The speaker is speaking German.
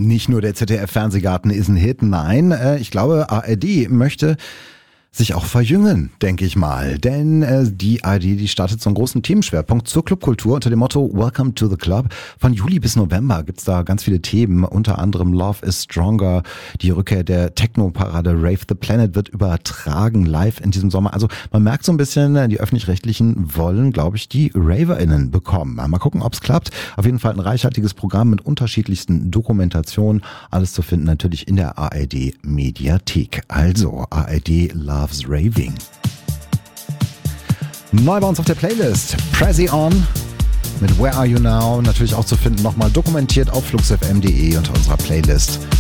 Nicht nur der ZDF-Fernsehgarten ist ein Hit, nein, ich glaube, ARD möchte sich auch verjüngen, denke ich mal. Denn die ARD, die startet so einen großen Themenschwerpunkt zur Clubkultur unter dem Motto Welcome to the Club. Von Juli bis November gibt's da ganz viele Themen, unter anderem Love is Stronger, die Rückkehr der Techno-Parade Rave the Planet wird übertragen live in diesem Sommer. Also man merkt so ein bisschen, die Öffentlich-Rechtlichen wollen, glaube ich, die RaverInnen bekommen. Mal gucken, ob's klappt. Auf jeden Fall ein reichhaltiges Programm mit unterschiedlichsten Dokumentationen. Alles zu finden natürlich in der ARD-Mediathek. Also ARD Loves Raving. Neu bei uns auf der Playlist Prezi On mit Where Are You Now, natürlich auch zu finden, nochmal dokumentiert auf fluxfm.de unter unserer Playlist